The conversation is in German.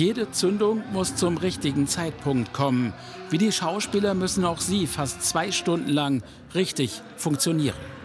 Jede Zündung muss zum richtigen Zeitpunkt kommen. Wie die Schauspieler müssen auch sie fast 2 Stunden lang richtig funktionieren.